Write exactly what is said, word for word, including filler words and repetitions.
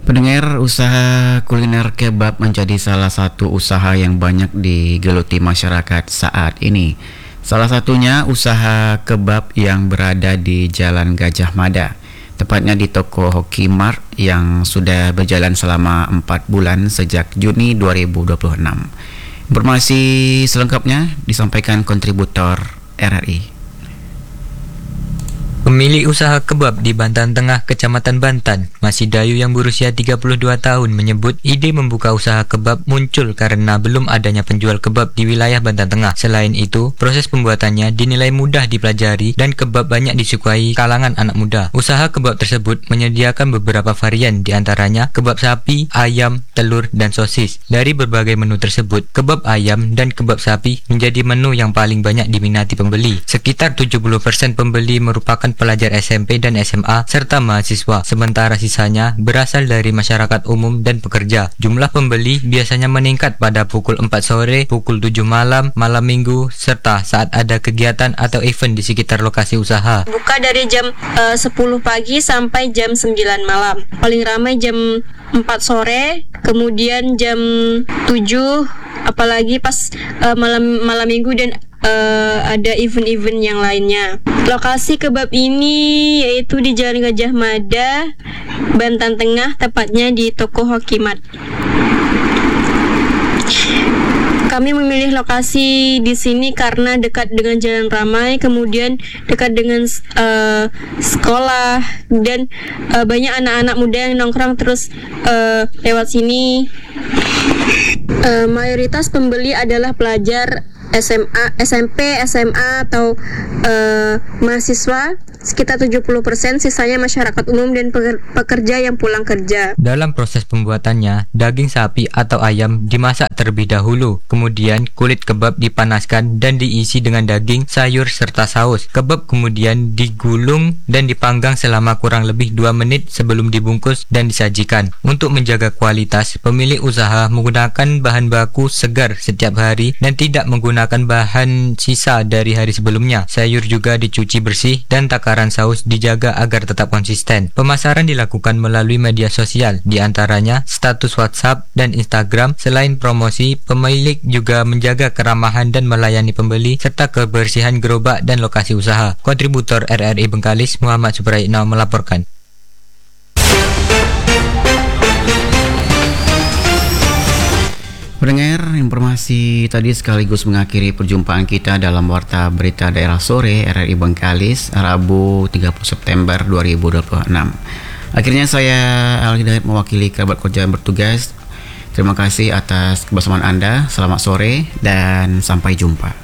Pendengar, usaha kuliner kebab menjadi salah satu usaha yang banyak digeluti masyarakat saat ini. Salah satunya usaha kebab yang berada di Jalan Gajah Mada, tepatnya di toko Hoki Mart yang sudah berjalan selama empat bulan sejak Juni dua ribu dua puluh enam. Informasi selengkapnya disampaikan kontributor R R I. Pemilik usaha kebab di Bantan Tengah, Kecamatan Bantan, Masih Dayu yang berusia tiga puluh dua tahun menyebut ide membuka usaha kebab muncul karena belum adanya penjual kebab di wilayah Bantan Tengah. Selain itu, proses pembuatannya dinilai mudah dipelajari dan kebab banyak disukai kalangan anak muda. Usaha kebab tersebut menyediakan beberapa varian, diantaranya kebab sapi, ayam, telur, dan sosis. Dari berbagai menu tersebut, kebab ayam dan kebab sapi menjadi menu yang paling banyak diminati pembeli. Sekitar tujuh puluh persen pembeli merupakan pelajar S M P dan S M A serta mahasiswa, sementara sisanya berasal dari masyarakat umum dan pekerja. Jumlah pembeli biasanya meningkat pada pukul empat sore, pukul tujuh malam, malam minggu, serta saat ada kegiatan atau event di sekitar lokasi usaha. Buka dari jam uh, sepuluh pagi sampai jam sembilan malam. Paling ramai jam empat sore, kemudian jam tujuh, apalagi pas uh, malam malam minggu dan Uh, ada event-event yang lainnya. Lokasi kebab ini yaitu di Jalan Gajah Mada, Bantan Tengah, tepatnya di toko Hoki Mart. Kami memilih lokasi di sini karena dekat dengan jalan ramai, kemudian dekat dengan uh, sekolah, dan uh, banyak anak-anak muda yang nongkrong terus uh, lewat sini. Uh, mayoritas pembeli adalah pelajar S M A, S M P, S M A atau uh, mahasiswa, sekitar tujuh puluh persen, sisanya masyarakat umum dan pekerja yang pulang kerja. Dalam proses pembuatannya, daging sapi atau ayam dimasak terlebih dahulu, kemudian kulit kebab dipanaskan dan diisi dengan daging, sayur, serta saus. Kebab kemudian digulung dan dipanggang selama kurang lebih dua menit sebelum dibungkus dan disajikan. Untuk menjaga kualitas, pemilik usaha menggunakan bahan baku segar setiap hari dan tidak menggunakan bahan sisa dari hari sebelumnya. Sayur juga dicuci bersih dan takaran saus dijaga agar tetap konsisten. Pemasaran dilakukan melalui media sosial, diantaranya status WhatsApp dan Instagram. Selain promosi, pemilik juga menjaga keramahan dan melayani pembeli serta kebersihan gerobak dan lokasi usaha. Kontributor R R I Bengkalis, Muhammad Supraitno melaporkan. Pendengar, informasi tadi sekaligus mengakhiri perjumpaan kita dalam Warta Berita Daerah Sore R R I Bengkalis, Rabu tiga puluh September dua ribu dua puluh enam. Akhirnya saya Al Hidayat mewakili kerabat kerja yang bertugas. Terima kasih atas kebersamaan Anda. Selamat sore dan sampai jumpa.